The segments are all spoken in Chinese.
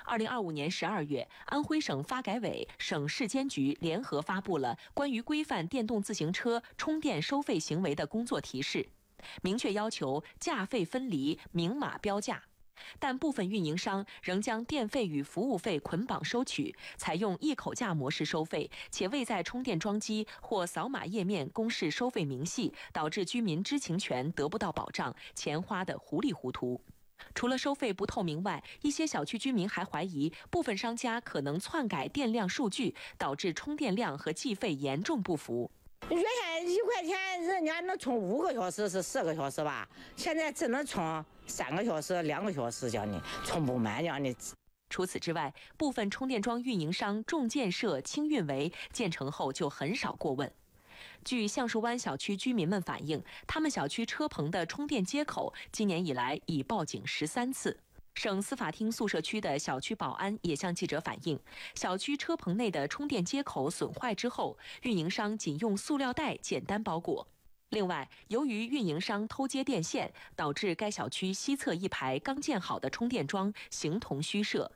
2025年12月，安徽省发改委、省市监局联合发布了关于规范电动自行车充电收费行为的工作提示，明确要求价费分离、明码标价。但部分运营商仍将电费与服务费捆绑收取，采用一口价模式收费，且未在充电桩机或扫码页面公示收费明细，导致居民知情权得不到保障，钱花得糊里糊涂。除了收费不透明外，一些小区居民还怀疑部分商家可能篡改电量数据，导致充电量和计费严重不符。 原先1块钱人家能充5个小时是10个小时吧，现在只能充3个小时、2个小时，讲的充不满讲的。 除此之外，部分充电桩运营商重建设、轻运维，建成后就很少过问。据橡树湾小区居民们反映，他们小区车棚的充电接口今年以来已报警13次。省司法厅宿舍区的小区保安也向记者反映，小区车棚内的充电接口损坏之后，运营商仅用塑料袋简单包裹。另外，由于运营商偷接电线，导致该小区西侧一排刚建好的充电桩形同虚设。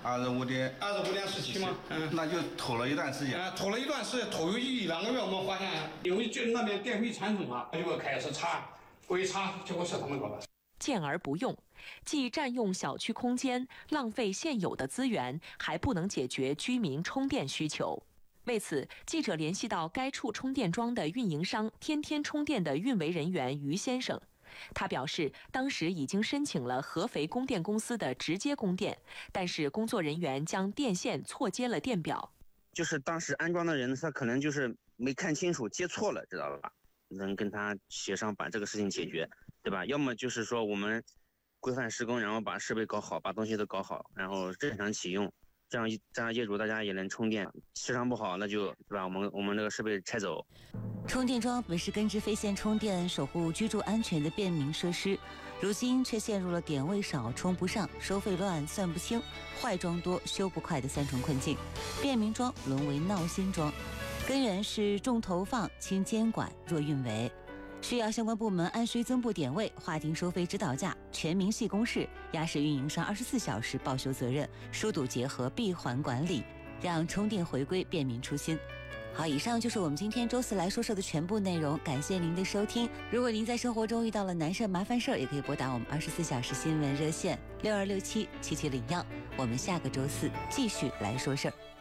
25.17吗？ 那就偷了一段时间。 偷了一段时间，偷有1-2个月，我们发现因为那边电费惨重啊，就开始查，过一查，结果是他们搞的。 见而不用，既占用小区空间，浪费现有的资源，还不能解决居民充电需求。为此，记者联系到该处充电桩的运营商天天充电的运维人员于先生，他表示，当时已经申请了合肥供电公司的直接供电，但是工作人员将电线错接了电表。 就是当时安装的人，他可能就是没看清楚，接错了，知道吧？能跟他协商把这个事情解决，对吧？要么就是说我们规范施工，然后把设备搞好，把东西都搞好，然后正常启用，这样业主大家也能充电。协商不好，那就对吧？我们这个设备拆走。 充电桩本是根植非线充电、守护居住安全的便民设施，如今却陷入了点位少、充不上、收费乱、算不清、坏桩多、修不快的3重困境，便民桩沦为闹心桩。根源是重投放、轻监管、弱运维，需要相关部门按需增布点位，划定收费指导价，全明细公示，压实运营商24小时报修责任，疏堵结合，闭环管理，让充电回归便民初心。好，以上就是我们今天周四来说说的全部内容，感谢您的收听。如果您在生活中遇到了难事麻烦事儿，也可以拨打我们24小时新闻热线62677701，我们下个周四继续来说事儿。